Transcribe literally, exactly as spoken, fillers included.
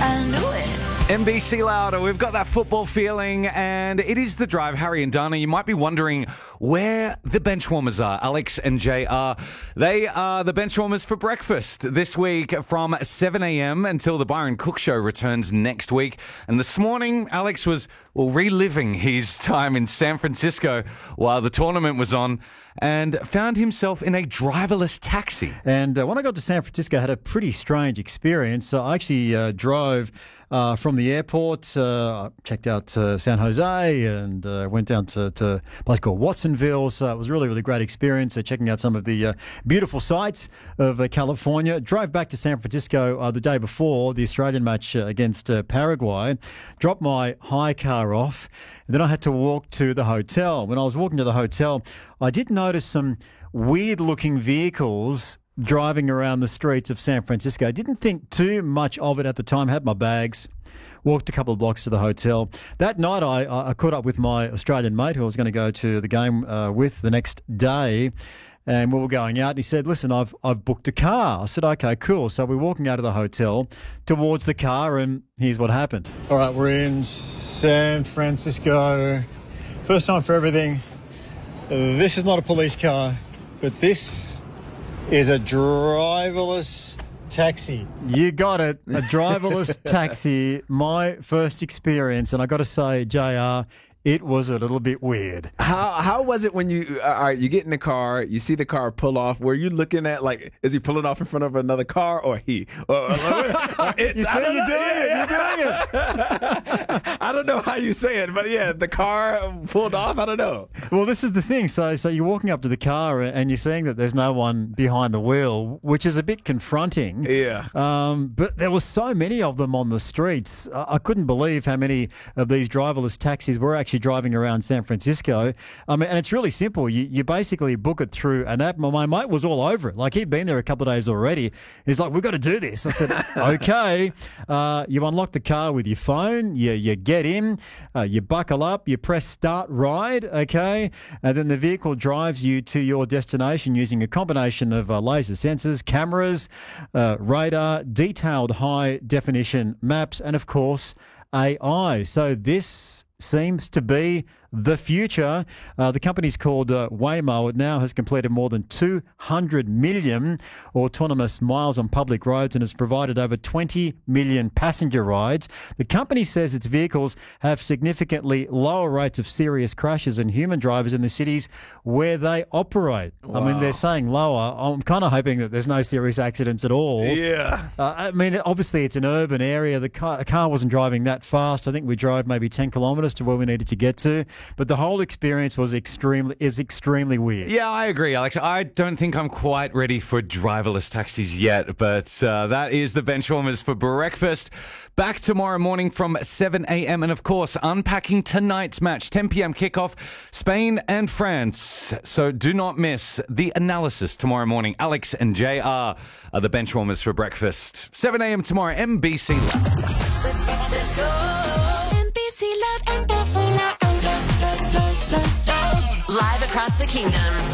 I knew it. N B C Louder, we've got that football feeling, and it is The Drive. Harry and Dana, you might be wondering where the benchwarmers are. Alex and J R, they are the benchwarmers for breakfast this week from seven a.m. until the Byron Cook Show returns next week. And this morning, Alex was well, reliving his time in San Francisco while the tournament was on, and found himself in a driverless taxi. And uh, when I got to San Francisco, I had a pretty strange experience. So I actually uh, drove uh, from the airport, uh, checked out uh, San Jose, and uh, went down to, to a place called Watsonville. So it was really, really great experience, uh, checking out some of the uh, beautiful sights of uh, California. Drove back to San Francisco uh, the day before the Australian match uh, against uh, Paraguay. Dropped my hire car off. And then I had to walk to the hotel. When I was walking to the hotel, I did notice some weird-looking vehicles driving around the streets of San Francisco. I didn't think too much of it at the time. Had my bags, walked a couple of blocks to the hotel. That night, I, I caught up with my Australian mate who I was going to go to the game uh, with the next day. And we were going out, and he said, listen, I've I've booked a car. I said, okay, cool. So we're walking out of the hotel towards the car, and here's what happened. All right, we're in San Francisco. First time for everything. This is not a police car, but this is a driverless taxi. You got it, a driverless taxi. My first experience, and I got to say, J R, it was a little bit weird. How how was it when you uh, all right, you get in the car, you see the car pull off? Were you looking at, like, is he pulling off in front of another car, or he? Or, or, or you see, you're doing it. You're doing it. I don't know how you say it, but yeah, the car pulled off. I don't know. Well, this is the thing. So, so you're walking up to the car and you're seeing that there's no one behind the wheel, which is a bit confronting. Yeah. Um, but there were so many of them on the streets. I, I couldn't believe how many of these driverless taxis were actually driving around San Francisco. I mean, and it's really simple. You you basically book it through an app. My mate was all over it. Like, he'd been there a couple of days already. He's like, we've got to do this. I said, okay. Uh, you unlock the car with your phone. You, you get in. Uh, you buckle up. You press start ride. Okay. And then the vehicle drives you to your destination using a combination of uh, laser sensors, cameras, uh, radar, detailed high definition maps, and of course, A I. So this seems to be the future. Uh, the company's called uh, Waymo. It now has completed more than two hundred million autonomous miles on public roads and has provided over twenty million passenger rides. The company says its vehicles have significantly lower rates of serious crashes than human drivers in the cities where they operate. Wow. I mean, they're saying lower. I'm kind of hoping that there's no serious accidents at all. Yeah. Uh, I mean, obviously it's an urban area. The car, the car wasn't driving that fast. I think we drove maybe ten kilometres to where we needed to get to, but the whole experience was extremely is extremely weird. Yeah, I agree, Alex. I don't think I'm quite ready for driverless taxis yet, but uh, that is the Benchwarmers for breakfast. Back tomorrow morning from seven a.m. and, of course, unpacking tonight's match, ten p.m. kickoff, Spain and France. So do not miss the analysis tomorrow morning. Alex and J R are the Benchwarmers for breakfast. seven a.m. tomorrow, N B C. Let's go. N B C Love and Buffalo. Live across the kingdom.